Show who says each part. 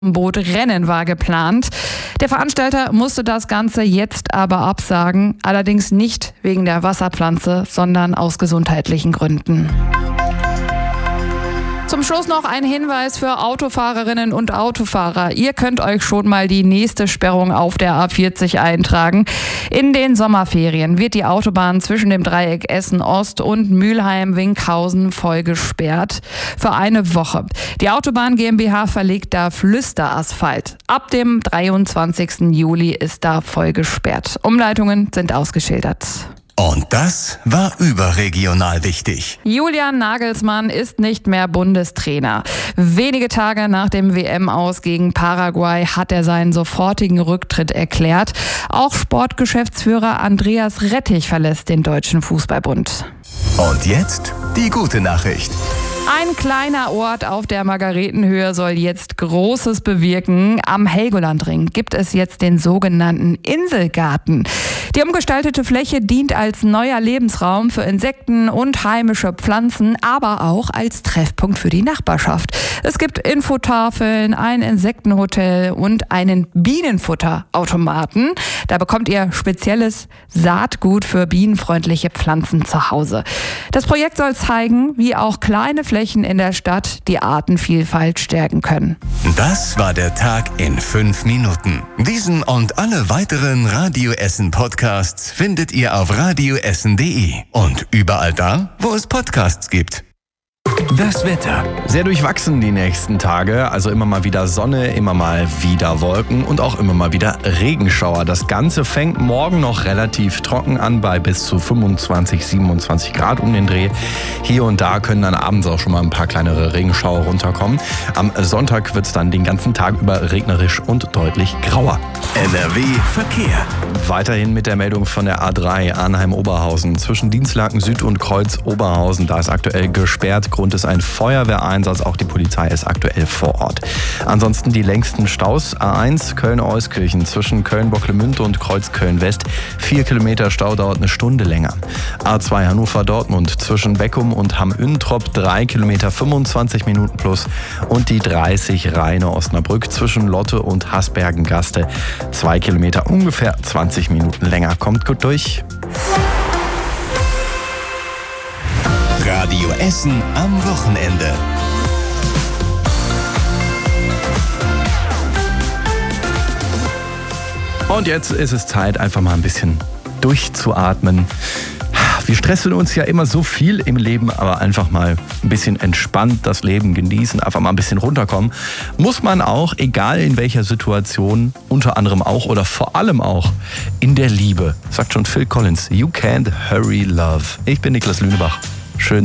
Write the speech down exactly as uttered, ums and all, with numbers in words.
Speaker 1: Bootrennen war geplant. Der Veranstalter musste das Ganze jetzt aber absagen, allerdings nicht wegen der Wasserpflanze, sondern aus gesundheitlichen Gründen. Zum Schluss noch ein Hinweis für Autofahrerinnen und Autofahrer. Ihr könnt euch schon mal die nächste Sperrung auf der A vierzig eintragen. In den Sommerferien wird die Autobahn zwischen dem Dreieck Essen Ost und Mülheim-Winkhausen voll gesperrt. Für eine Woche. Die Autobahn GmbH verlegt da Flüsterasphalt. Ab dem dreiundzwanzigsten Juli ist da voll gesperrt. Umleitungen sind ausgeschildert.
Speaker 2: Und das war überregional wichtig.
Speaker 1: Julian Nagelsmann ist nicht mehr Bundestrainer. Wenige Tage nach dem W M-Aus gegen Paraguay hat er seinen sofortigen Rücktritt erklärt. Auch Sportgeschäftsführer Andreas Rettich verlässt den Deutschen Fußballbund.
Speaker 2: Und jetzt die gute Nachricht.
Speaker 1: Ein kleiner Ort auf der Margaretenhöhe soll jetzt Großes bewirken. Am Helgolandring gibt es jetzt den sogenannten Inselgarten. Die umgestaltete Fläche dient als neuer Lebensraum für Insekten und heimische Pflanzen, aber auch als Treffpunkt für die Nachbarschaft. Es gibt Infotafeln, ein Insektenhotel und einen Bienenfutterautomaten. Da bekommt ihr spezielles Saatgut für bienenfreundliche Pflanzen zu Hause. Das Projekt soll zeigen, wie auch kleine Flächen in der Stadt die Artenvielfalt stärken können.
Speaker 2: Das war der Tag in fünf Minuten. Diesen und alle weiteren Radio Essen Podcasts findet ihr auf radioessen punkt de und überall da, wo es Podcasts gibt.
Speaker 3: Das Wetter. Sehr durchwachsen die nächsten Tage. Also immer mal wieder Sonne, immer mal wieder Wolken und auch immer mal wieder Regenschauer. Das Ganze fängt morgen noch relativ trocken an bei bis zu fünfundzwanzig, siebenundzwanzig Grad um den Dreh. Hier und da können dann abends auch schon mal ein paar kleinere Regenschauer runterkommen. Am Sonntag wird es dann den ganzen Tag über regnerisch und deutlich grauer.
Speaker 2: N R W Verkehr.
Speaker 3: Weiterhin mit der Meldung von der A drei Arnheim-Oberhausen. Zwischen Dienstlaken Süd und Kreuz Oberhausen. Da ist aktuell gesperrt. Grund ist ein Feuerwehreinsatz. Auch die Polizei ist aktuell vor Ort. Ansonsten die längsten Staus. A eins Köln-Euskirchen zwischen Köln-Bocklemünde und Kreuz Köln-West. Vier Kilometer Stau, dauert eine Stunde länger. A zwei Hannover-Dortmund zwischen Beckum und Hamm-Üntrop. Drei Kilometer, fünfundzwanzig Minuten plus. Und die dreißig Rheine-Osnabrück zwischen Lotte und Hasbergen-Gaste. Zwei Kilometer, ungefähr zwanzig Minuten länger. Kommt gut durch.
Speaker 2: Radio Essen am Wochenende.
Speaker 3: Und jetzt ist es Zeit, einfach mal ein bisschen durchzuatmen. Wir stressen uns ja immer so viel im Leben, aber einfach mal ein bisschen entspannt das Leben genießen, einfach mal ein bisschen runterkommen. Muss man auch, egal in welcher Situation, unter anderem auch oder vor allem auch in der Liebe. Sagt schon Phil Collins, You can't hurry love. Ich bin Niklas Lünebach. Schön.